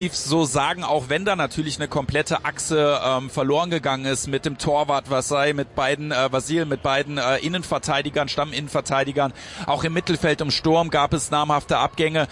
so sagen, auch wenn da natürlich eine komplette Achse verloren gegangen ist mit dem Torwart Vasil, mit beiden Innenverteidigern, Stamminnenverteidigern. Auch im Mittelfeld im Sturm gab es namhafte Abgänge.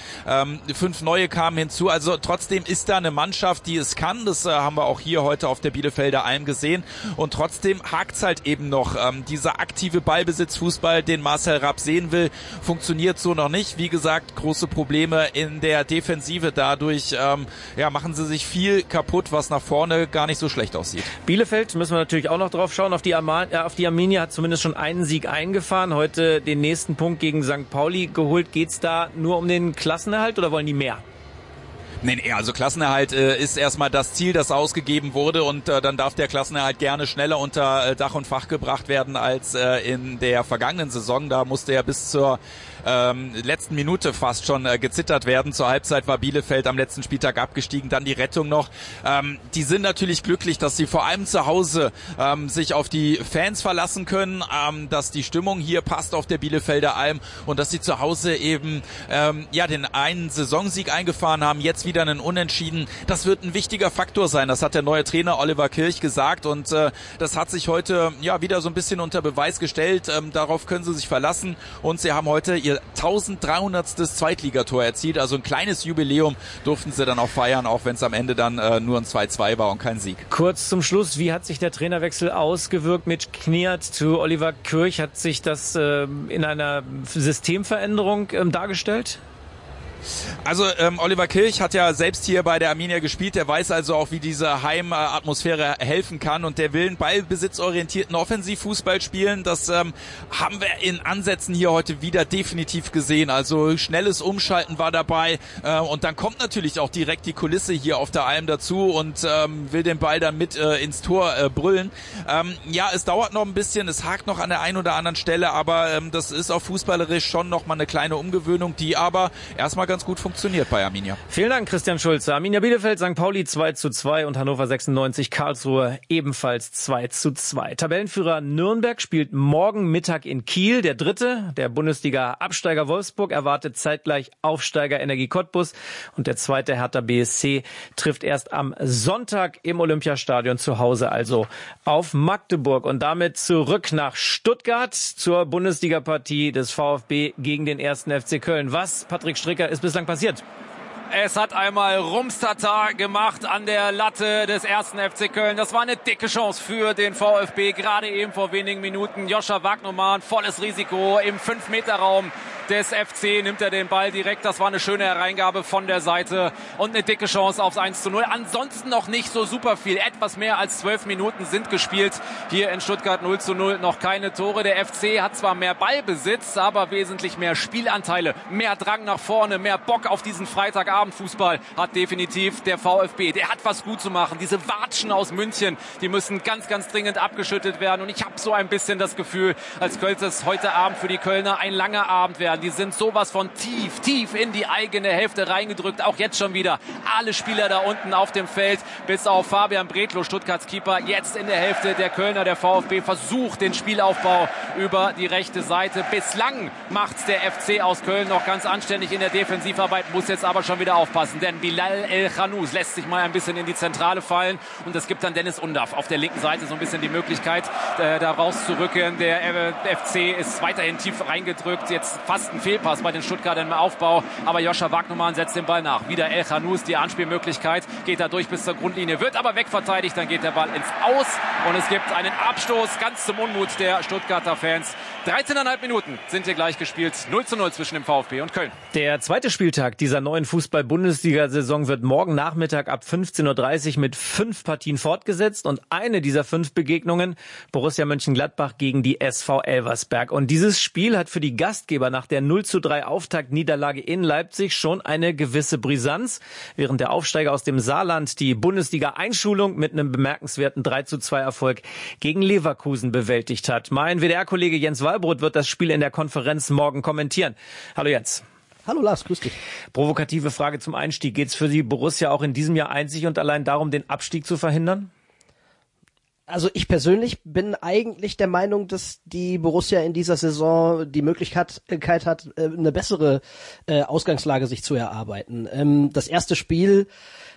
5 neue kamen hinzu. Also trotzdem ist da eine Mannschaft, die es kann. Das haben wir auch hier heute auf der Bielefelder Alm gesehen. Und trotzdem hakt's halt eben noch. Dieser aktive Ballbesitzfußball, den Marcel Rapp sehen will, funktioniert so noch nicht. Wie gesagt, große Probleme in der Defensive dadurch. Machen sie sich viel kaputt, was nach vorne gar nicht so schlecht aussieht. Bielefeld müssen wir natürlich auch noch drauf schauen. Auf die Arminia hat zumindest schon einen Sieg eingefahren. Heute den nächsten Punkt gegen St. Pauli geholt. Geht's da nur um den Klassenerhalt oder wollen die mehr? Nee, also Klassenerhalt ist erstmal das Ziel, das ausgegeben wurde, und dann darf der Klassenerhalt gerne schneller unter Dach und Fach gebracht werden als in der vergangenen Saison. Da musste er bis zur letzten Minute fast schon gezittert werden. Zur Halbzeit war Bielefeld am letzten Spieltag abgestiegen, dann die Rettung noch. Die sind natürlich glücklich, dass sie vor allem zu Hause sich auf die Fans verlassen können, dass die Stimmung hier passt auf der Bielefelder Alm und dass sie zu Hause eben den einen Saisonsieg eingefahren haben, jetzt wieder einen Unentschieden. Das wird ein wichtiger Faktor sein. Das hat der neue Trainer Oliver Kirch gesagt, und das hat sich heute wieder so ein bisschen unter Beweis gestellt. Darauf können sie sich verlassen, und sie haben heute ihr 1300. Zweitligator erzielt. Also ein kleines Jubiläum durften sie dann auch feiern, auch wenn es am Ende dann nur ein 2-2 war und kein Sieg. Kurz zum Schluss, wie hat sich der Trainerwechsel ausgewirkt mit Kniat zu Oliver Kirch? Hat sich das in einer Systemveränderung dargestellt? Also Oliver Kirch hat ja selbst hier bei der Arminia gespielt, der weiß also auch, wie diese Heimatmosphäre helfen kann, und der will einen ballbesitzorientierten Offensivfußball spielen. Das haben wir in Ansätzen hier heute wieder definitiv gesehen. Also schnelles Umschalten war dabei, und dann kommt natürlich auch direkt die Kulisse hier auf der Alm dazu und will den Ball dann mit ins Tor brüllen. Es dauert noch ein bisschen, es hakt noch an der einen oder anderen Stelle, aber das ist auch fußballerisch schon noch mal eine kleine Umgewöhnung, die aber erstmal ganz gut funktioniert bei Arminia. Vielen Dank, Christian Schulze. Arminia Bielefeld, St. Pauli 2:2 und Hannover 96 Karlsruhe ebenfalls 2:2. Tabellenführer Nürnberg spielt morgen Mittag in Kiel. Der dritte, der Bundesliga-Absteiger Wolfsburg, erwartet zeitgleich Aufsteiger Energie Cottbus, und der zweite Hertha BSC trifft erst am Sonntag im Olympiastadion zu Hause, also auf Magdeburg. Und damit zurück nach Stuttgart zur Bundesliga-Partie des VfB gegen den 1. FC Köln. Was, Patrick Stricker, ist bislang passiert? Es hat einmal Rumstata gemacht an der Latte des 1. FC Köln. Das war eine dicke Chance für den VfB. Gerade eben vor wenigen Minuten Joscha Wagnermann, volles Risiko im 5-Meter-Raum des FC, nimmt er den Ball direkt. Das war eine schöne Hereingabe von der Seite und eine dicke Chance aufs 1:0. Ansonsten noch nicht so super viel. Etwas mehr als 12 Minuten sind gespielt. Hier in Stuttgart 0:0, noch keine Tore. Der FC hat zwar mehr Ballbesitz, aber wesentlich mehr Spielanteile, mehr Drang nach vorne, mehr Bock auf diesen Freitagabendfußball hat definitiv der VfB. Der hat was gut zu machen. Diese Watschen aus München, die müssen ganz, ganz dringend abgeschüttet werden. Und ich habe so ein bisschen das Gefühl, als könnte es heute Abend für die Kölner ein langer Abend werden. Die sind sowas von tief in die eigene Hälfte reingedrückt. Auch jetzt schon wieder alle Spieler da unten auf dem Feld, bis auf Fabian Bredlow, Stuttgarts Keeper, jetzt in der Hälfte der Kölner. Der VfB versucht den Spielaufbau über die rechte Seite. Bislang macht's der FC aus Köln noch ganz anständig in der Defensivarbeit, muss jetzt aber schon wieder aufpassen, denn Bilal El-Khanous lässt sich mal ein bisschen in die Zentrale fallen, und es gibt dann Dennis Undaff auf der linken Seite so ein bisschen die Möglichkeit, da rauszurücken. Der FC ist weiterhin tief reingedrückt, jetzt fast ein Fehlpass bei den Stuttgartern im Aufbau, aber Joscha Wagnermann setzt den Ball nach. Wieder El-Khanous, die Anspielmöglichkeit, geht da durch bis zur Grundlinie, wird aber wegverteidigt, dann geht der Ball ins Aus und es gibt einen Abstoß, ganz zum Unmut der Stuttgarter Fans. 13,5 Minuten sind hier gleich gespielt, 0:0 zwischen dem VfB und Köln. Der zweite Spieltag dieser neuen Fußball-Bundesliga-Saison wird morgen Nachmittag ab 15:30 Uhr mit 5 Partien fortgesetzt, und eine dieser 5 Begegnungen Borussia Mönchengladbach gegen die SV Elversberg. Und dieses Spiel hat für die Gastgeber nach der 0:3 Auftaktniederlage in Leipzig schon eine gewisse Brisanz, während der Aufsteiger aus dem Saarland die Bundesliga-Einschulung mit einem bemerkenswerten 3:2 Erfolg gegen Leverkusen bewältigt hat. Mein WDR-Kollege Jens Wallbrot wird das Spiel in der Konferenz morgen kommentieren. Hallo Jens. Hallo Lars, grüß dich. Provokative Frage zum Einstieg. Geht es für die Borussia auch in diesem Jahr einzig und allein darum, den Abstieg zu verhindern? Also ich persönlich bin eigentlich der Meinung, dass die Borussia in dieser Saison die Möglichkeit hat, eine bessere Ausgangslage sich zu erarbeiten. Das erste Spiel